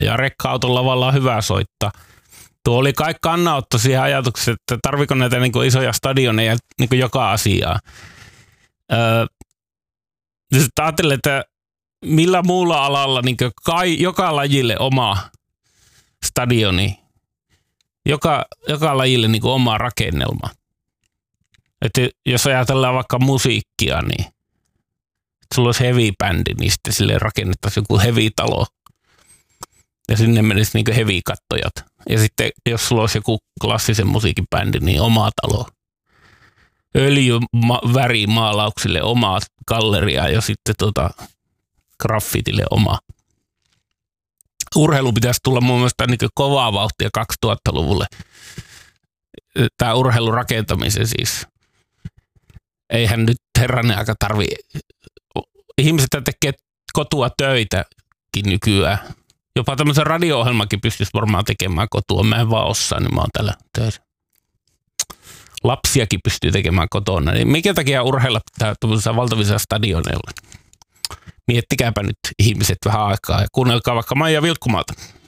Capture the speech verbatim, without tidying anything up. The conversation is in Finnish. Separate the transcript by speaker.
Speaker 1: ja rekka-auton lavalla on hyvä soittaa. Tuo oli kai kannanotto siihen ajatukseen, että tarviko näitä niin kuin isoja stadioneja niin kuin joka asiaa. Öö, sitten ajattelen, että millä muulla alalla niin kuin kai, joka lajille oma stadioni, joka, joka lajille niin kuin oma rakennelma. Että jos ajatellaan vaikka musiikkia, niin sulla olisi heavy-bändi, niin sitten sille rakennettaisiin joku heavy-talo. Ja sinne menisi niin kuin heavy-kattojat. Ja sitten jos sulla olisi joku klassisen musiikin bändi, niin oma talo. Öljyvärimaalauksille oma galleria ja sitten tota graffitille oma. Urheilu pitäisi tulla mun mielestä niin kuin kovaa vauhtia kaksituhattaluvulle. Tämä urheilun rakentamisen siis. Eihän nyt herranen aika tarvii. Ihmiset tekee kotua töitäkin nykyään. Jopa tämmöisen radio-ohjelmakin pystyisi varmaan tekemään kotua. Mä en vaan osaa, niin mä oon täällä töissä. Lapsiakin pystyy tekemään kotona. Niin mikä takia urheilla pitää tuollaisilla valtavissa stadioneilla? Miettikääpä nyt ihmiset vähän aikaa ja kuunnelkaa vaikka Maija Vilkkumaata.